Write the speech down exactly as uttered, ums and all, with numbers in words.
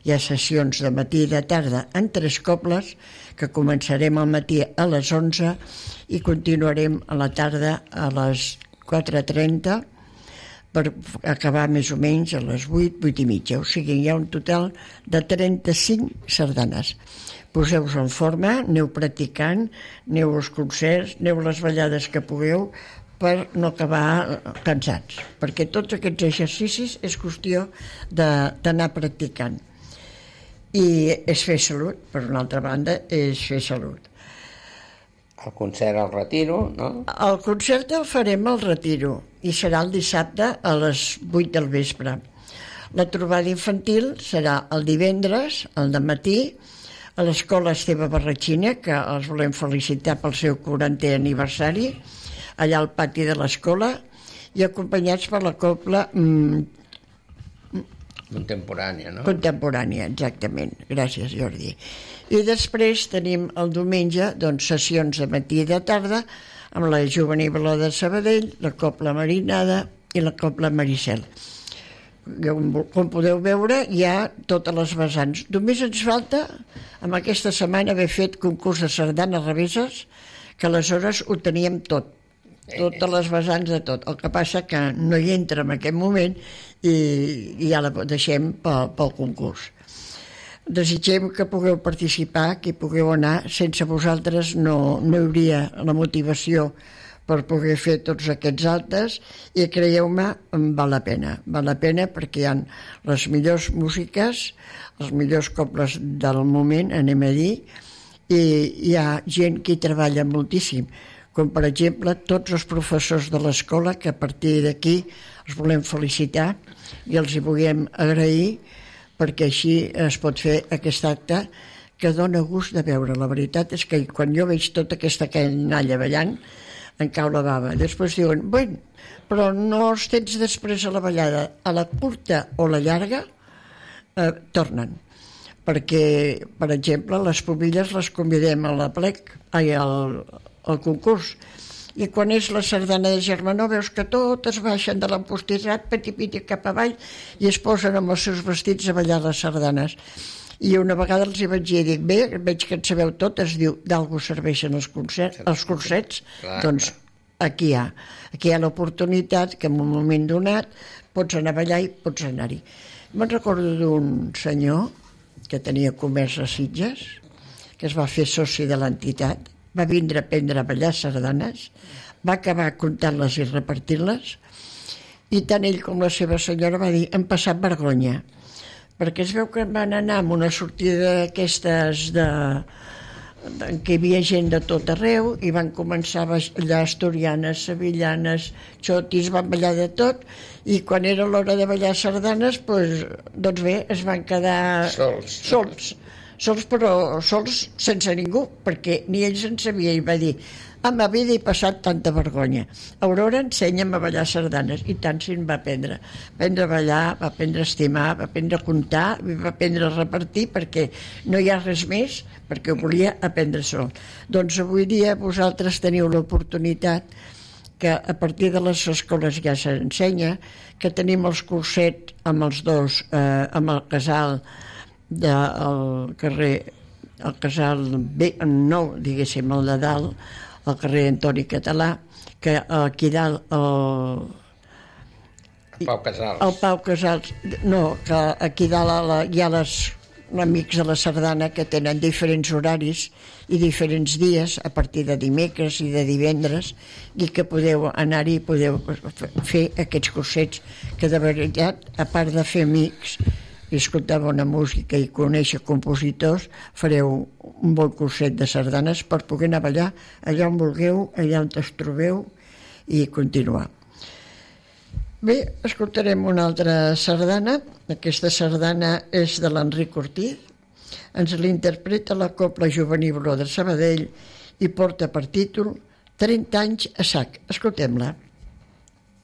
Hi ha sessions de matí i de tarda en tres cobles, que començarem al matí a les onze i continuarem a la tarda a les quatre i trenta per acabar més o menys a les vuit, vuit i mitja. O sigui, hi ha un total de trenta-cinc sardanes. Poseu-vos en forma, aneu practicant, aneu als concerts, aneu a les ballades que pugueu, per no acabar cansats, perquè tots aquests exercicis és qüestió d'anar practicant. I és fer salut, per una altra banda, és fer salut. El concert al Retiro, no? El concert el farem al Retiro i serà el dissabte a les vuit del vespre. La trobada infantil serà el divendres, al dematí, a l'Escola Esteve Barratxina, que els volem felicitar pel seu quarantè aniversari, allà al pati de l'escola, i acompanyats per la cobla mm, contemporània, no? Contemporània, exactament. Gràcies, Jordi. I després tenim el diumenge doncs, sessions de matí i de tarda amb la Juvenil de Sabadell, la cobla Marinada i la cobla Maricel. Com podeu veure, hi ha totes les vessants. Només ens falta, amb aquesta setmana, haver fet concurs de sardanes reveses, que aleshores ho teníem tot. Totes les vessants de tot. El que passa que no hi entra en aquest moment i, i ja la deixem pel, pel concurs. Desitgem que pugueu participar, que hi pugueu anar. Sense vosaltres no, no hi hauria la motivació per poder fer tots aquests actes i creieu-me, val la pena. Val la pena perquè hi ha les millors músiques, els millors cobles del moment, anem a dir, i hi ha gent que hi treballa moltíssim, com per exemple tots els professors de l'escola, que a partir d'aquí els volem felicitar i els hi volem agrair, perquè així es pot fer aquest acte que dona gust de veure. La veritat és que quan jo veig tota aquesta canalla ballant em cau la bava. Després diuen, bueno, però no els tens després a la ballada, a la curta o la llarga eh, tornen, perquè per exemple les pobilles les convidem a la plec, ai, al el concurs, i quan és la sardana de Germanó veus que totes baixen de l'empostissat piti piti cap avall i es posen amb els seus vestits a ballar les sardanes. I una vegada els hi vaig dir, dic, bé, veig que en sabeu tot, es diu, d'algú serveixen els concerts, els cursets, doncs aquí hi ha aquí hi ha l'oportunitat que en un moment donat pots anar a ballar i pots anar-hi. Me'n recordo d'un senyor que tenia comerç a Sitges, que es va fer soci de l'entitat, va vindre a aprendre a ballar sardanes, va acabar comptant-les i repartint-les, i tant ell com la seva senyora va dir, hem passat vergonya, perquè es veu que van anar amb una sortida d'aquestes de... en què hi havia gent de tot arreu i van començar a ballar asturianes, sevillanes, xotis, van ballar de tot, i quan era l'hora de ballar sardanes, doncs, doncs bé, es van quedar sols. sols. sols però sols sense ningú, perquè ni ells en sabia, i va dir, a ma vida he passat tanta vergonya. Aurora, ensenya'm a ballar sardanes, i tant se'n va aprendre. Va aprendre a ballar, va aprendre a estimar, va aprendre a comptar, va aprendre a repartir, perquè no hi ha res més, perquè ho volia aprendre sol. Doncs avui dia vosaltres teniu l'oportunitat que a partir de les escoles ja s'ensenya, que tenim els cursets amb els dos, eh, amb el casal del carrer, el casal nou, diguéssim, el de dalt, al carrer Antoni Català, que aquí dalt el... El Pau Casals. El Pau Casals, no, que aquí dalt la, hi ha les amics de la sardana que tenen diferents horaris i diferents dies a partir de dimecres i de divendres, i que podeu anar-hi i podeu fer aquests cursets que de veritat, a part de fer amics i escoltar bona música i conèixer compositors, fareu un bon curset de sardanes per poder anar a ballar allà on vulgueu, allà on es trobeu i continuar. Bé, escoltarem una altra sardana. Aquesta sardana és de l'Enric Ortiz, ens l'interpreta la Cobla Juvenil de Sabadell i porta per títol trenta anys a sac. Escoltem-la.